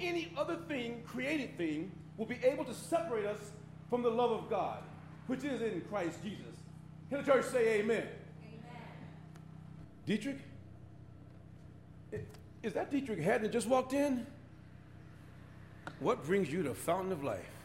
any other thing, created thing, will be able to separate us from the love of God, which is in Christ Jesus. Can the church say amen? Amen. Dietrich? Is that Dietrich Haddon just walked in? What brings you to Fountain of Life?